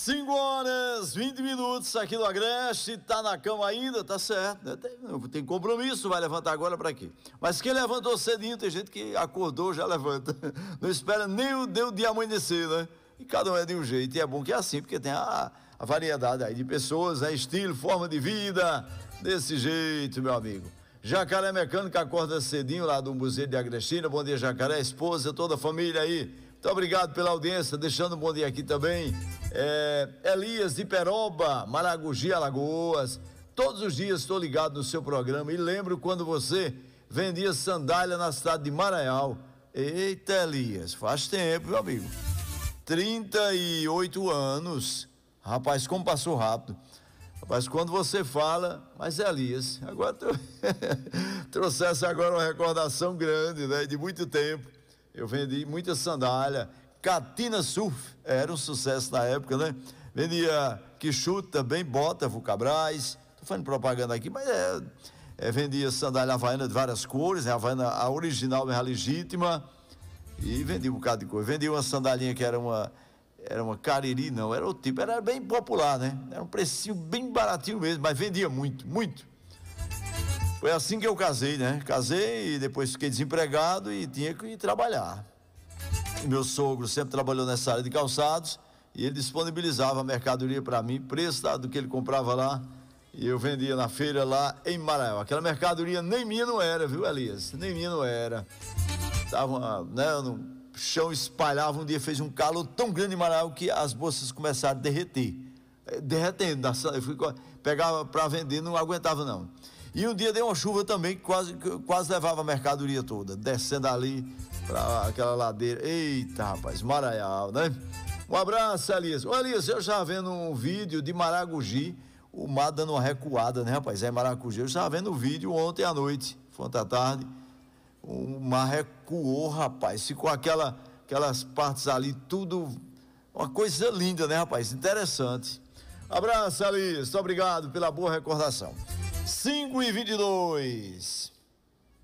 5h20 aqui no Agreste, tá na cama ainda, tá certo, né? Tem compromisso, vai levantar agora pra quê? Mas quem levantou cedinho, tem gente que acordou, já levanta, não espera nem o dia amanhecer, né? E cada um é de um jeito, e é bom que é assim, porque tem a variedade aí de pessoas, né? Estilo, forma de vida, desse jeito, meu amigo. Jacaré Mecânica acorda cedinho lá do Museu de Agrestina. Bom dia, Jacaré, esposa, toda a família aí. Muito obrigado pela audiência, deixando um bom dia aqui também. Elias de Peroba, Maragogi, Alagoas. Todos os dias estou ligado no seu programa e lembro quando você vendia sandália na cidade de Maraial. Eita, Elias, faz tempo, meu amigo. 38 anos. Rapaz, como passou rápido. Rapaz, quando você fala, mas Elias, agora trouxesse agora uma recordação grande, né? De muito tempo. Eu vendi muita sandália, Catina Surf, era um sucesso na época, né? Vendia Quixute também, bota, Vulcabras, tô fazendo propaganda aqui, mas vendia sandália havaiana de várias cores, né? Havaiana, a original, a legítima, e vendia um bocado de coisa. Vendia uma sandalinha que era uma Cariri, não, era o tipo, era bem popular, né? Era um precinho bem baratinho mesmo, mas vendia muito, muito. Foi assim que eu casei, né? Casei e depois fiquei desempregado e tinha que ir trabalhar. E meu sogro sempre trabalhou nessa área de calçados e ele disponibilizava a mercadoria para mim, preço do que ele comprava lá, e eu vendia na feira lá em Maraial. Aquela mercadoria nem minha não era, viu, Elias? Nem minha não era. Tava, né, no chão, espalhava, um dia fez um calor tão grande em Maraial que as bolsas começaram a derreter. Derretendo, eu pegava para vender, não aguentava não. E um dia deu uma chuva também que quase levava a mercadoria toda, descendo ali para aquela ladeira. Eita, rapaz, Maraial, né? Um abraço, Elias. Ô, Elias, eu já vendo um vídeo de Maragogi, o mar dando uma recuada, né, rapaz? Maragogi. Eu já vendo o vídeo ontem à noite, ontem à tarde. O mar recuou, rapaz. Ficou aquelas partes ali, tudo. Uma coisa linda, né, rapaz? Interessante. Abraço, Elias. Muito obrigado pela boa recordação. 5h22.